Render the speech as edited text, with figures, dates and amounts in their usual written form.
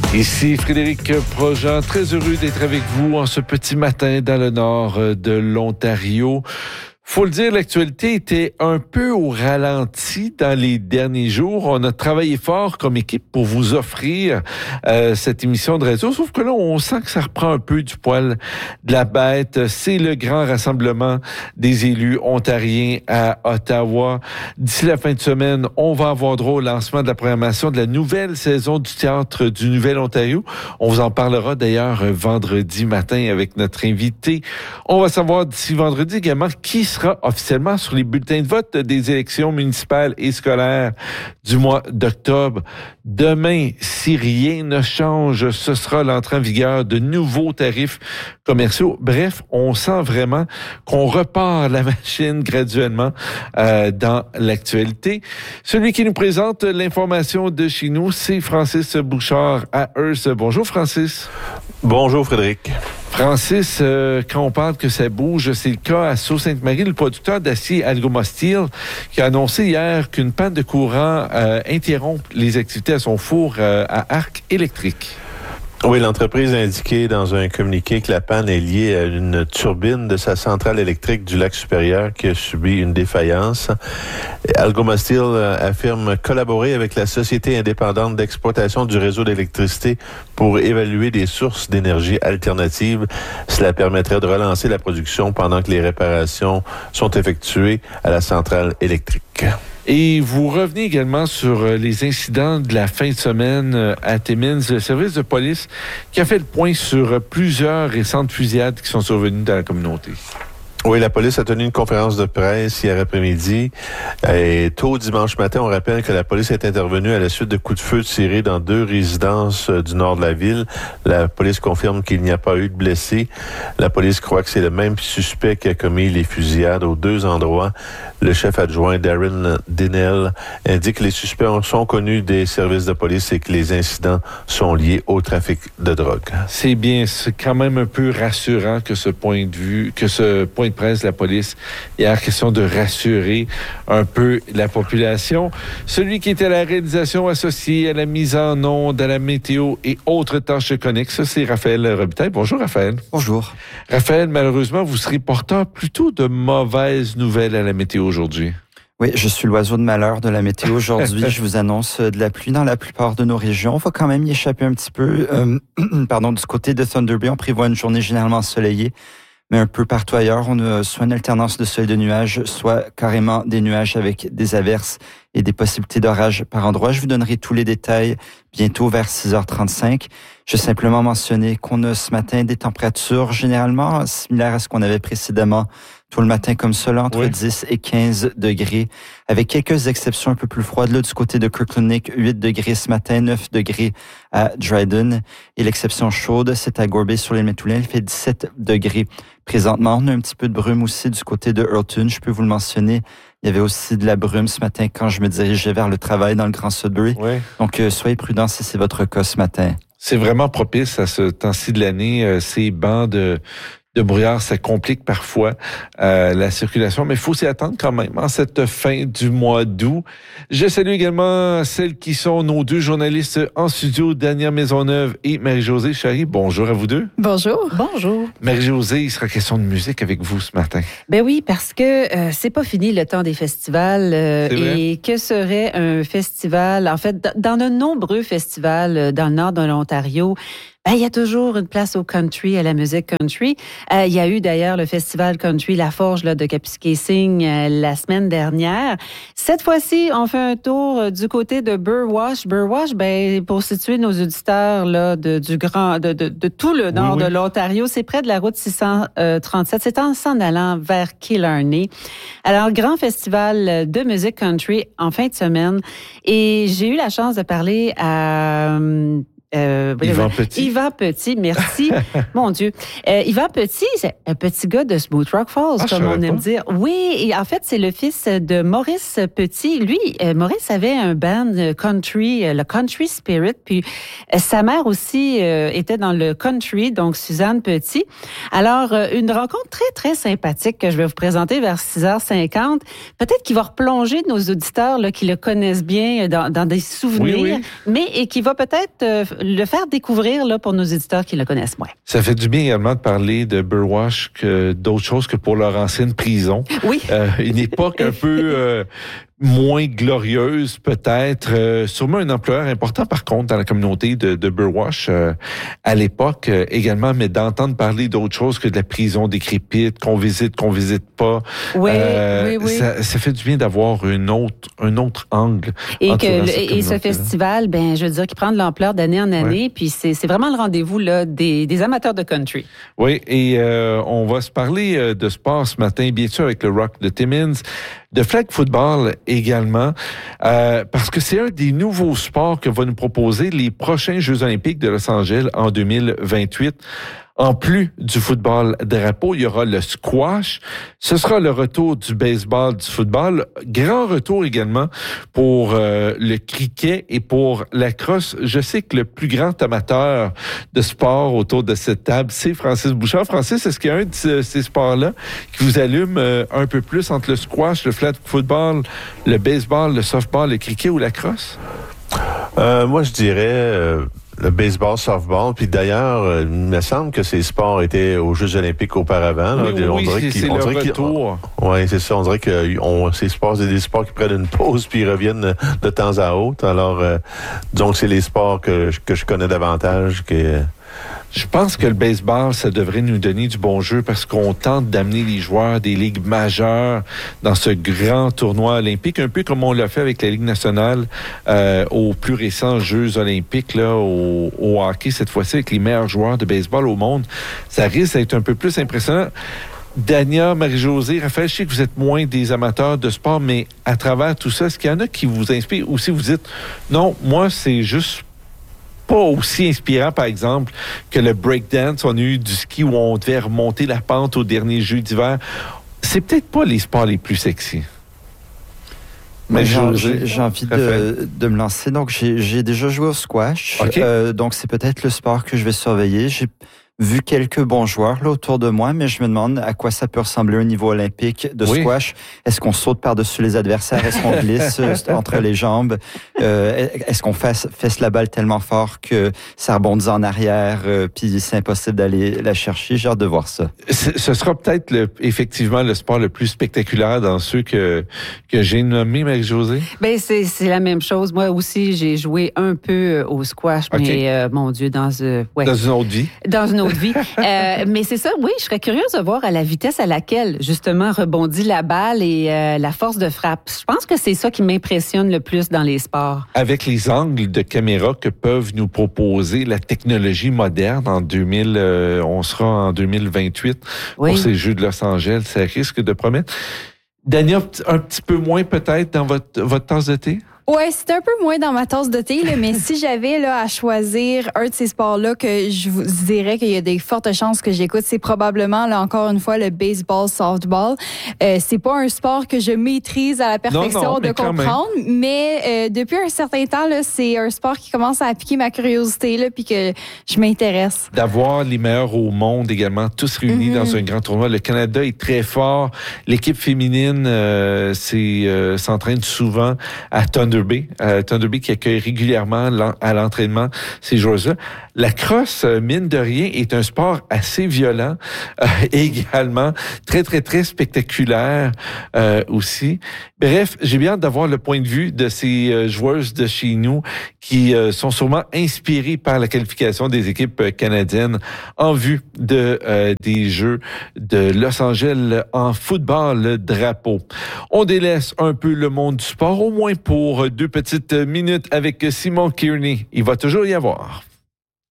Ici Frédéric Projean, très heureux d'être avec vous en ce petit matin dans le nord de l'Ontario. Faut le dire, l'actualité était un peu au ralenti dans les derniers jours. On a travaillé fort comme équipe pour vous offrir cette émission de radio, sauf que là, on sent que ça reprend un peu du poil de la bête. C'est le grand rassemblement des élus ontariens à Ottawa. D'ici la fin de semaine, on va avoir droit au lancement de la programmation de la nouvelle saison du Théâtre du Nouvel-Ontario. On vous en parlera d'ailleurs vendredi matin avec notre invité. On va savoir d'ici vendredi également qui sera officiellement sur les bulletins de vote des élections municipales et scolaires du mois d'octobre. Demain, si rien ne change, ce sera l'entrée en vigueur de nouveaux tarifs commerciaux. Bref, on sent vraiment qu'on repart la machine graduellement dans l'actualité. Celui qui nous présente l'information de chez nous, c'est Francis Bouchard à Hearst. Bonjour Francis. Bonjour Frédéric. Francis, quand on parle que ça bouge, c'est le cas à Sault-Sainte-Marie, le producteur d'acier Algoma Steel, qui a annoncé hier qu'une panne de courant interrompt les activités à son four à arc électrique. Oui, l'entreprise a indiqué dans un communiqué que la panne est liée à une turbine de sa centrale électrique du lac supérieur qui a subi une défaillance. Algoma Steel affirme collaborer avec la Société indépendante d'exploitation du réseau d'électricité pour évaluer des sources d'énergie alternatives. Cela permettrait de relancer la production pendant que les réparations sont effectuées à la centrale électrique. Et vous revenez également sur les incidents de la fin de semaine à Timmins, le service de police qui a fait le point sur plusieurs récentes fusillades qui sont survenues dans la communauté. Oui, la police a tenu une conférence de presse hier après-midi. Et tôt dimanche matin, on rappelle que la police est intervenue à la suite de coups de feu tirés dans 2 résidences du nord de la ville. La police confirme qu'il n'y a pas eu de blessés. La police croit que c'est le même suspect qui a commis les fusillades aux 2 endroits. Le chef adjoint Darren Dinell indique que les suspects sont connus des services de police et que les incidents sont liés au trafic de drogue. C'est bien, c'est quand même un peu rassurant que ce point de presse de la police hier, question de rassurer un peu la population. Celui qui était à la réalisation associée à la mise en onde, à la météo et autres tâches connexes, c'est Raphaël Robitaille. Bonjour Raphaël. Bonjour. Raphaël, malheureusement, vous serez porteur plutôt de mauvaises nouvelles à la météo aujourd'hui. Oui, je suis l'oiseau de malheur de la météo aujourd'hui. Je vous annonce de la pluie dans la plupart de nos régions. On va quand même y échapper un petit peu. Du côté de Thunder Bay, on prévoit une journée généralement ensoleillée, mais un peu partout ailleurs, on a soit une alternance de soleil de nuages, soit carrément des nuages avec des averses et des possibilités d'orage par endroit. Je vous donnerai tous les détails bientôt vers 6h35. Je vais simplement mentionner qu'on a ce matin des températures généralement similaires à ce qu'on avait précédemment tout le matin comme cela, entre 10 et 15 degrés, avec quelques exceptions un peu plus froides. Là, du côté de Kirkland Lake, 8 degrés ce matin, 9 degrés à Dryden. Et l'exception chaude, c'est à Gore Bay sur l'île Métoulin, il fait 17 degrés. Présentement, on a un petit peu de brume aussi du côté de Hurlton, je peux vous le mentionner. Il y avait aussi de la brume ce matin quand je me dirigeais vers le travail dans le Grand Sudbury. Oui. Donc, soyez prudents si c'est votre cas ce matin. C'est vraiment propice à ce temps-ci de l'année, ces bancs de brouillard, ça complique parfois la circulation, mais il faut s'y attendre quand même en cette fin du mois d'août. Je salue également celles qui sont nos 2 journalistes en studio, Danielle Maisonneuve et Marie-Josée Charry. Bonjour à vous 2. Bonjour. Bonjour. Marie-Josée, il sera question de musique avec vous ce matin. Ben oui, parce que c'est pas fini le temps des festivals et que serait un festival, en fait, dans de nombreux festivals dans le nord de l'Ontario, il y a toujours une place au country, à la musique country. Il y a eu d'ailleurs le festival country La Forge là, de Kapuskasing la semaine dernière. Cette fois-ci, on fait un tour du côté de Burwash. Burwash, pour situer nos auditeurs là, de tout le nord de l'Ontario, c'est près de la route 637. C'est en s'en allant vers Killarney. Alors, grand festival de musique country en fin de semaine. Et j'ai eu la chance de parler à... Yvan Petit. Yvan Petit, merci. Mon Dieu. Yvan Petit, c'est un petit gars de Smooth Rock Falls, comme on aime dire. Oui, et en fait, c'est le fils de Maurice Petit. Lui, Maurice avait un band country, le Country Spirit, puis sa mère aussi était dans le country, donc Suzanne Petit. Alors, une rencontre très, très sympathique que je vais vous présenter vers 6h50. Peut-être qu'il va replonger nos auditeurs là, qui le connaissent bien dans des souvenirs, mais et qui va peut-être le faire découvrir là, pour nos éditeurs qui le connaissent moins. Ça fait du bien également de parler de Burwash que d'autres choses que pour leur ancienne prison. Oui. Une époque un peu moins glorieuse peut-être. Sûrement un employeur important par contre dans la communauté de Burwash à l'époque également, mais d'entendre parler d'autres choses que de la prison décrépite, qu'on visite pas. Oui, Ça fait du bien d'avoir un autre angle. Et ce festival, ben je veux dire, qui prend de l'ampleur d'année en année, puis c'est vraiment le rendez-vous là des amateurs de country. Oui, et on va se parler de sport ce matin, bien sûr avec le Rock de Timmins, de flag football également, parce que c'est un des nouveaux sports que va nous proposer les prochains Jeux olympiques de Los Angeles en 2028. En plus du football drapeau, il y aura le squash. Ce sera le retour du baseball, du football. Grand retour également pour le cricket et pour la crosse. Je sais que le plus grand amateur de sport autour de cette table, c'est Francis Bouchard. Francis, est-ce qu'il y a un de ces sports-là qui vous allume un peu plus entre le squash, le flag football, le baseball, le softball, le cricket ou la crosse? Moi, je dirais... le baseball, softball, puis d'ailleurs, il me semble que ces sports étaient aux Jeux olympiques auparavant. Là. C'est le retour. Oui, c'est ça. On dirait que ces sports, c'est des sports qui prennent une pause puis ils reviennent de temps à autre. Alors, donc c'est les sports que je connais davantage. Je pense que le baseball, ça devrait nous donner du bon jeu parce qu'on tente d'amener les joueurs des ligues majeures dans ce grand tournoi olympique, un peu comme on l'a fait avec la Ligue nationale aux plus récents Jeux olympiques là, au hockey, cette fois-ci avec les meilleurs joueurs de baseball au monde. Ça risque d'être un peu plus impressionnant. Dania, Marie-Josée, Raphaël, je sais que vous êtes moins des amateurs de sport, mais à travers tout ça, est-ce qu'il y en a qui vous inspirent ou si vous dites non, moi, c'est juste pas aussi inspirant, par exemple, que le breakdance. On a eu du ski où on devait remonter la pente au dernier jeu d'hiver. C'est peut-être pas les sports les plus sexy. Mais j'ai envie de me lancer. Donc, j'ai déjà joué au squash. Okay. Donc, c'est peut-être le sport que je vais surveiller. J'ai vu quelques bons joueurs là autour de moi, mais je me demande à quoi ça peut ressembler au niveau olympique de squash. Est-ce qu'on saute par-dessus les adversaires? Est-ce qu'on glisse entre les jambes? Est-ce qu'on fesse la balle tellement fort que ça rebondit en arrière puis c'est impossible d'aller la chercher? J'ai hâte de voir ça. Ce sera peut-être effectivement le sport le plus spectaculaire dans ceux que j'ai nommés, Marie-Josée? Ben c'est la même chose. Moi aussi, j'ai joué un peu au squash, mais mon Dieu, dans une autre vie. Dans une autre vie. Mais c'est ça, oui, je serais curieuse de voir à la vitesse à laquelle, justement, rebondit la balle et la force de frappe. Je pense que c'est ça qui m'impressionne le plus dans les sports. Avec les angles de caméra que peuvent nous proposer la technologie moderne on sera en 2028 pour ces Jeux de Los Angeles, ça risque de promettre. Dania, un petit peu moins peut-être dans votre tasse de thé? Ouais, c'est un peu moins dans ma tasse de thé, là, mais si j'avais là à choisir un de ces sports-là que je vous dirais qu'il y a des fortes chances que j'écoute, c'est probablement, là, encore une fois, le baseball, softball. C'est pas un sport que je maîtrise à la perfection de comprendre, mais depuis un certain temps, là, c'est un sport qui commence à piquer ma curiosité, là, puis que je m'intéresse. D'avoir les meilleurs au monde également, tous réunis dans un grand tournoi. Le Canada est très fort. L'équipe féminine s'entraîne souvent à Thunder Bay qui accueille régulièrement à l'entraînement ces joueurs-là. La crosse, mine de rien, est un sport assez violent, également très, très, très spectaculaire aussi. Bref, j'ai bien hâte d'avoir le point de vue de ces joueuses de chez nous qui sont sûrement inspirées par la qualification des équipes canadiennes en vue des Jeux de Los Angeles en football drapeau. On délaisse un peu le monde du sport, au moins pour 2 petites minutes avec Simon Kearney. Il va toujours y avoir.